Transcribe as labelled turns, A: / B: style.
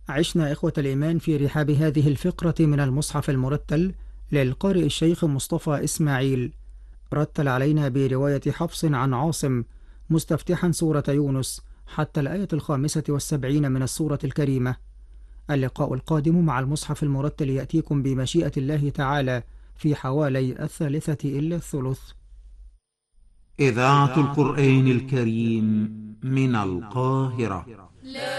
A: عشنا إخوة الإيمان في رحاب هذه الفقرة من المصحف المرتل للقارئ الشيخ مصطفى إسماعيل. رتل علينا برواية حفص عن عاصم، مستفتحا سورة يونس حتى الآية 75 من السورة الكريمة. اللقاء القادم مع المصحف المرتل يأتيكم بمشيئة الله تعالى في حوالي 1:3
B: إذاعة القرآن الكريم من القاهرة.